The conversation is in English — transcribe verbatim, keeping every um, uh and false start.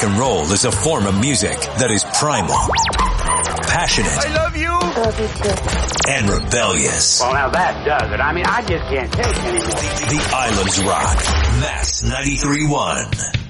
Rock and roll is a form of music that is primal, passionate, I love you, love you too, and rebellious. Well, now that does it. I mean, I just can't take anymore. The Islands Rock. Mass ninety-three point one.